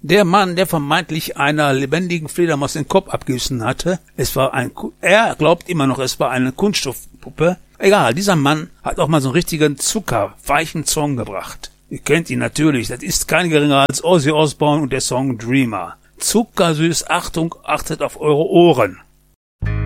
Der Mann, der vermeintlich einer lebendigen Fledermaus den Kopf abgebissen hatte, er glaubt immer noch, es war eine Kunststoffpuppe. Egal, dieser Mann hat auch mal so einen richtigen zuckerweichen Song gebracht. Ihr kennt ihn natürlich, das ist kein geringer als Ozzy Osbourne und der Song Dreamer. Zuckersüß, Achtung, achtet auf eure Ohren.